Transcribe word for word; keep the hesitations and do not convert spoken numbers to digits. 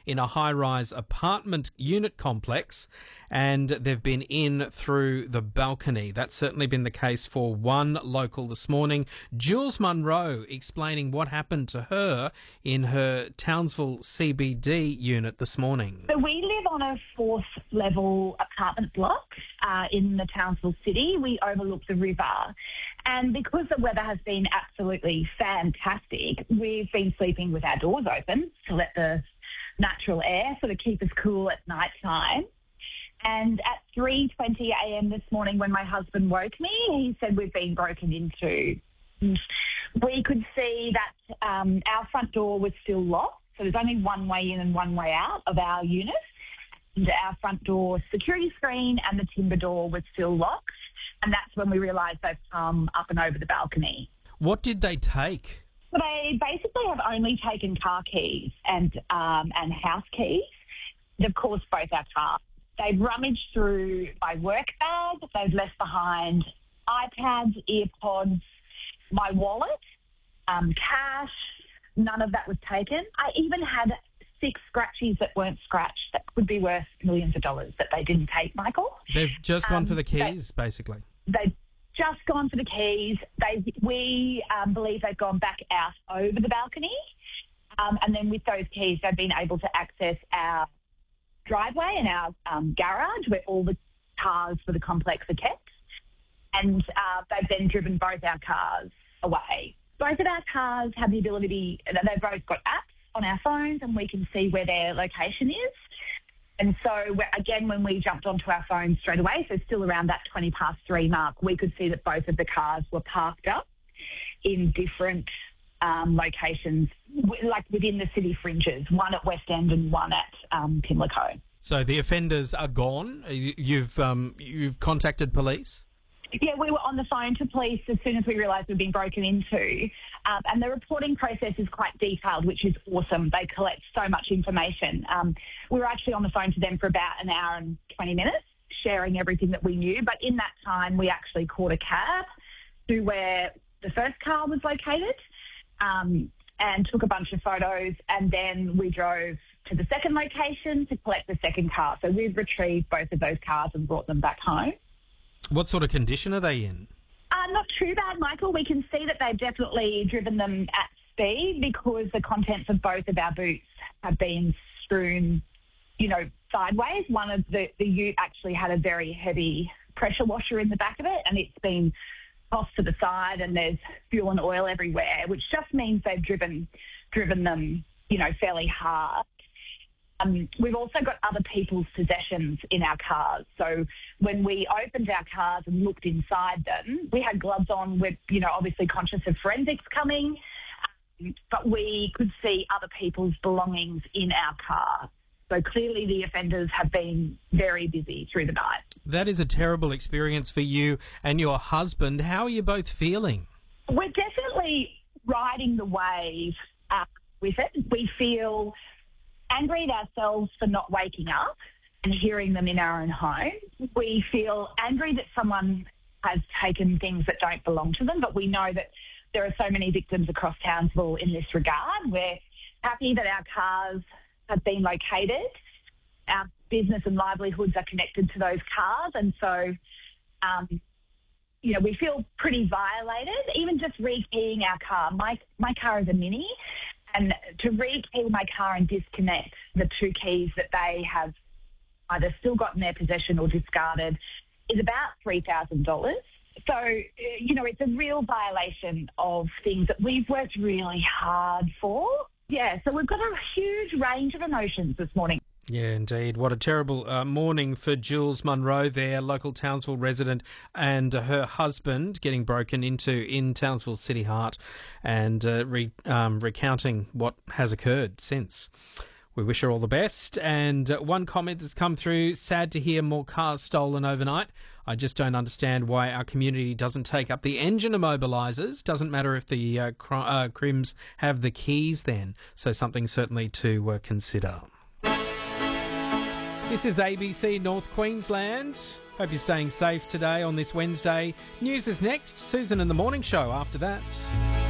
in a high-rise apartment unit complex, and they've been in through the balcony. That's certainly been the case for one local this morning. Jules Munro explaining what happened to her in her Townsville C B D unit this morning. So we live on a fourth level apartment block uh, in the Townsville city. We overlook the river. And because the weather has been absolutely fantastic, we've been sleeping with our doors open to let the natural air sort of keep us cool at night time. And at three twenty a m this morning when my husband woke me, he said we've been broken into. We could see that um, our front door was still locked, so there's only one way in and one way out of our unit. And our front door security screen and the timber door was still locked, and that's when we realised they've come up and over the balcony. What did they take? So they basically have only taken car keys and um, and house keys, and of course both our cars. They've rummaged through my work bag. They've left behind iPads, earpods, my wallet, um, cash. None of that was taken. I even had six scratchies that weren't scratched that could be worth millions of dollars that they didn't take, Michael. They've just gone um, for the keys, they, basically. They've just gone for the keys. They, we um, believe they've gone back out over the balcony. Um, and then with those keys, they've been able to access our driveway and our um, garage where all the cars for the complex are kept. And uh, they've then driven both our cars away. Both of our cars have the ability, they've both got apps on our phones and we can see where their location is. And so, again, when we jumped onto our phones straight away, so still around that twenty past three mark, we could see that both of the cars were parked up in different um, locations, like within the city fringes, one at West End and one at um, Pimlico. So the offenders are gone? You've, um, you've contacted police? Yeah, we were on the phone to police as soon as we realised we'd been broken into. Um, and the reporting process is quite detailed, which is awesome. They collect so much information. Um, we were actually on the phone to them for about an hour and twenty minutes, sharing everything that we knew. But in that time, we actually caught a cab to where the first car was located um, and took a bunch of photos. And then we drove to the second location to collect the second car. So we've retrieved both of those cars and brought them back home. What sort of condition are they in? Uh, not too bad, Michael. We can see that they've definitely driven them at speed because the contents of both of our boots have been strewn, you know, sideways. One of the, the ute actually had a very heavy pressure washer in the back of it and it's been tossed to the side and there's fuel and oil everywhere, which just means they've driven driven them, you know, fairly hard. Um, we've also got other people's possessions in our cars. So when we opened our cars and looked inside them, we had gloves on. We're, you know, obviously conscious of forensics coming, um, but we could see other people's belongings in our car. So clearly the offenders have been very busy through the night. That is a terrible experience for you and your husband. How are you both feeling? We're definitely riding the wave uh, with it. We feel angry at ourselves for not waking up and hearing them in our own home. We feel angry that someone has taken things that don't belong to them, but we know that there are so many victims across Townsville in this regard. We're happy that our cars have been located. Our business and livelihoods are connected to those cars, and so, um, you know, we feel pretty violated. Even just rekeying our car. My my car is a Mini, and to rekey my car and disconnect the two keys that they have either still got in their possession or discarded is about three thousand dollars. So, you know, it's a real violation of things that we've worked really hard for. Yeah, so we've got a huge range of emotions this morning. Yeah, indeed. What a terrible uh, morning for Jules Munro there, local Townsville resident, and uh, her husband getting broken into in Townsville City Heart and uh, re, um, recounting what has occurred since. We wish her all the best. And uh, one comment that's come through, sad to hear more cars stolen overnight. I just don't understand why our community doesn't take up the engine immobilisers. Doesn't matter if the uh, cr- uh, crims have the keys then. So something certainly to uh, consider. This is A B C North Queensland. Hope you're staying safe today on this Wednesday. News is next. Susan in the Morning Show after that.